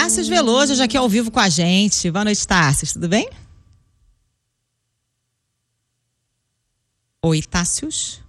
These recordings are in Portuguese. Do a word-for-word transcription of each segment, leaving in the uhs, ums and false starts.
Tássios Veloso, já aqui ao vivo com a gente. Boa noite, Tássios, tudo bem? Oi, Tássios.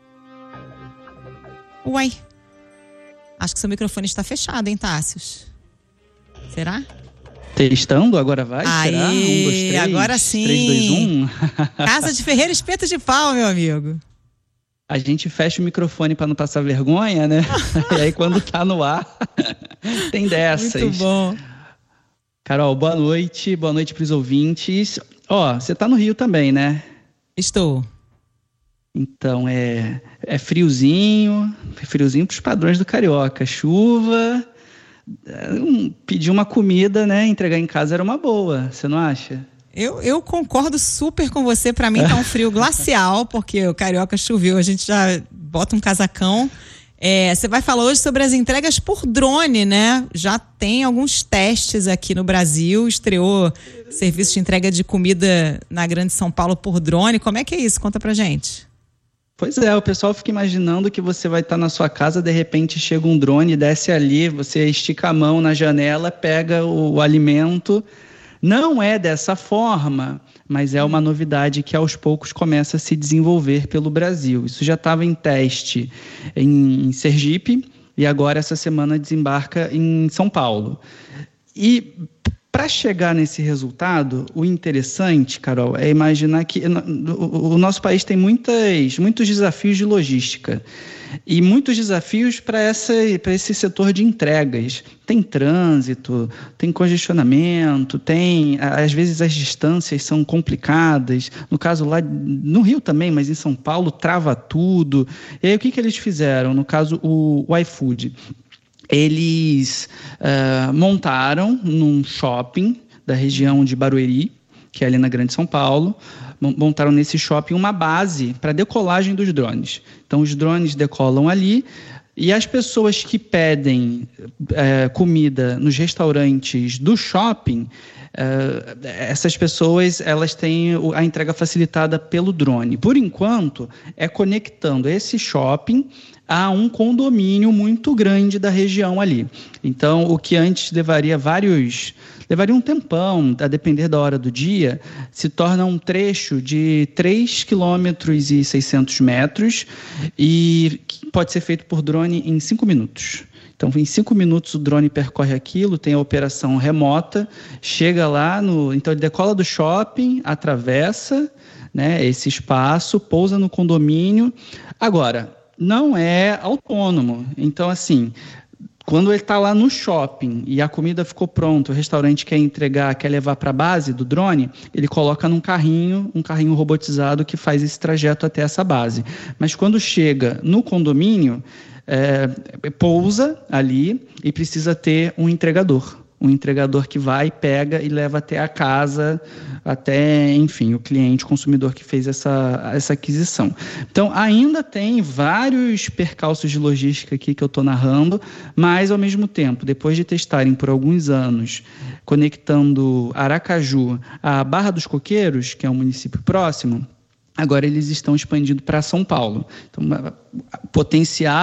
Uai. Acho que seu microfone está fechado, hein, Tássios? Será? Testando, agora vai? Aí, será? Um, dois, três. Agora sim. três, dois, um. Casa de Ferreira, espeto de pau, meu amigo. A gente fecha o microfone para não passar vergonha, né? E aí, quando tá no ar, tem dessas. Muito bom. Carol, boa noite. Boa noite para os ouvintes. Ó, você tá no Rio também, né? Estou. Então, é, é friozinho, friozinho para os padrões do carioca. Chuva, um, pedir uma comida, né? Entregar em casa era uma boa, você não acha? Eu, eu concordo super com você. Para mim tá um frio glacial, porque o carioca choveu, a gente já bota um casacão. É, você vai falar hoje sobre as entregas por drone, né? Já tem alguns testes aqui no Brasil, estreou serviço de entrega de comida na Grande São Paulo por drone. Como é que é isso? Conta pra gente. Pois é, o pessoal fica imaginando que você vai estar na sua casa, de repente chega um drone, desce ali, você estica a mão na janela, pega o, o alimento. Não é dessa forma, mas é uma novidade que aos poucos começa a se desenvolver pelo Brasil. Isso já estava em teste em Sergipe e agora essa semana desembarca em São Paulo. E para chegar nesse resultado, o interessante, Carol, é imaginar que o nosso país tem muitas, muitos desafios de logística e muitos desafios para essa, para esse setor de entregas. Tem trânsito, tem congestionamento, tem, às vezes as distâncias são complicadas. No caso lá no Rio também, mas em São Paulo trava tudo. E aí o que, que eles fizeram? No caso, o, o iFood. Eles uh, montaram num shopping da região de Barueri, que é ali na Grande São Paulo, montaram nesse shopping uma base para decolagem dos drones. Então, os drones decolam ali e as pessoas que pedem uh, comida nos restaurantes do shopping, uh, essas pessoas elas têm a entrega facilitada pelo drone. Por enquanto, é conectando esse shopping a um condomínio muito grande da região ali. Então, o que antes levaria vários... levaria um tempão, a depender da hora do dia, se torna um trecho de três quilômetros e seiscentos metros e pode ser feito por drone em cinco minutos. Então, em cinco minutos o drone percorre aquilo, tem a operação remota, chega lá, no, então ele decola do shopping, atravessa, né, esse espaço, pousa no condomínio. Agora, não é autônomo. Então, assim, quando ele está lá no shopping e a comida ficou pronta, o restaurante quer entregar, quer levar para a base do drone, ele coloca num carrinho, um carrinho robotizado que faz esse trajeto até essa base. Mas quando chega no condomínio, é, pousa ali e precisa ter um entregador. Um entregador que vai, pega e leva até a casa, até, enfim, o cliente, o consumidor que fez essa, essa aquisição. Então, ainda tem vários percalços de logística aqui que eu estou narrando, mas, ao mesmo tempo, depois de testarem por alguns anos, conectando Aracaju à Barra dos Coqueiros, que é um município próximo, agora eles estão expandindo para São Paulo. Então, potencial